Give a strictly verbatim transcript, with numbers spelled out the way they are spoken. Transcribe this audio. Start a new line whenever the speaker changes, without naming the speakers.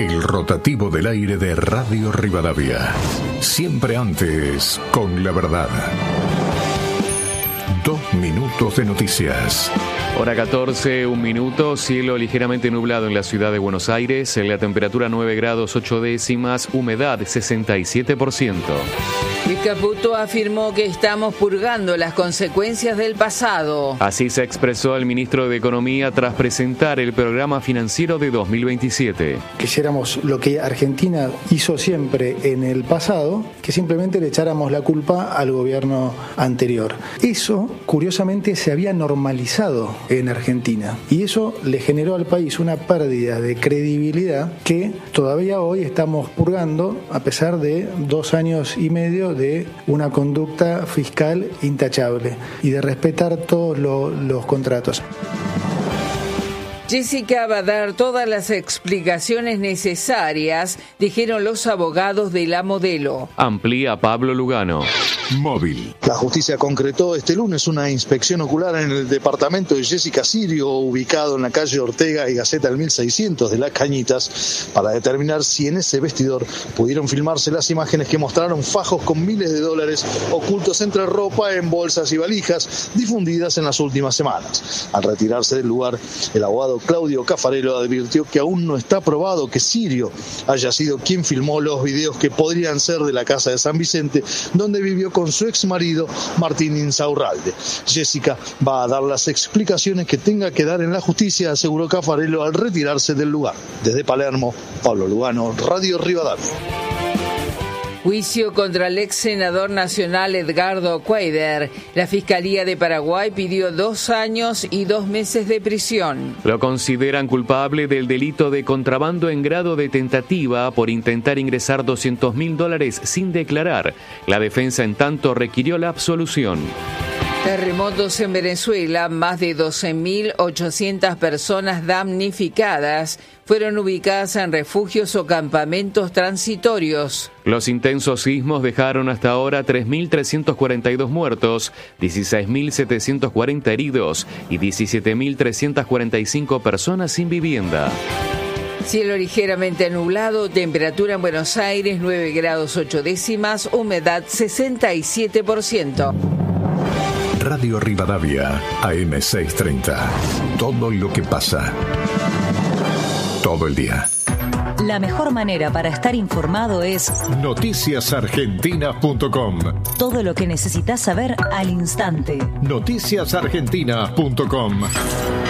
El rotativo del aire de Radio Rivadavia. Siempre antes, con la verdad. Dos minutos de noticias.
Hora catorce, un minuto, cielo ligeramente nublado en la ciudad de Buenos Aires, en la temperatura nueve grados ocho décimas, humedad sesenta y siete por ciento.
Luis Caputo afirmó que estamos purgando las consecuencias del pasado.
Así se expresó el ministro de Economía tras presentar el programa financiero de dos mil veintisiete.
Quisiéramos lo que Argentina hizo siempre en el pasado, que simplemente le echáramos la culpa al gobierno anterior. Eso, curiosamente, se había normalizado en Argentina y eso le generó al país una pérdida de credibilidad que todavía hoy estamos purgando a pesar de dos años y medio de una conducta fiscal intachable y de respetar todos lo, los contratos.
Jessica va a dar todas las explicaciones necesarias, dijeron los abogados de la modelo.
Amplía Pablo Lugano.
Móvil.
La justicia concretó este lunes una inspección ocular en el departamento de Jessica Sirio, ubicado en la calle Ortega y Gaceta del mil seiscientos de Las Cañitas, para determinar si en ese vestidor pudieron filmarse las imágenes que mostraron fajos con miles de dólares ocultos entre ropa, en bolsas y valijas, difundidas en las últimas semanas. Al retirarse del lugar, el abogado Claudio Caffarello advirtió que aún no está probado que Sirio haya sido quien filmó los videos que podrían ser de la casa de San Vicente, donde vivió con con su ex marido Martín Insaurralde. Jessica va a dar las explicaciones que tenga que dar en la justicia, aseguró Caffarello al retirarse del lugar. Desde Palermo, Pablo Lugano, Radio Rivadavia.
Juicio contra el ex senador nacional Edgardo Cuader. La Fiscalía de Paraguay pidió dos años y dos meses de prisión.
Lo consideran culpable del delito de contrabando en grado de tentativa por intentar ingresar doscientos mil dólares sin declarar. La defensa, en tanto, requirió la absolución.
Terremotos en Venezuela, más de doce mil ochocientas personas damnificadas fueron ubicadas en refugios o campamentos transitorios.
Los intensos sismos dejaron hasta ahora tres mil trescientos cuarenta y dos muertos, dieciséis mil setecientos cuarenta heridos y diecisiete mil trescientos cuarenta y cinco personas sin vivienda.
Cielo ligeramente nublado, temperatura en Buenos Aires nueve grados ocho décimas, humedad sesenta y siete por ciento.
Radio Rivadavia, A M seiscientos treinta. Todo lo que pasa. Todo el día.
La mejor manera para estar informado es
noticias argentinas punto com.
Todo lo que necesitas saber al instante.
noticias argentinas punto com.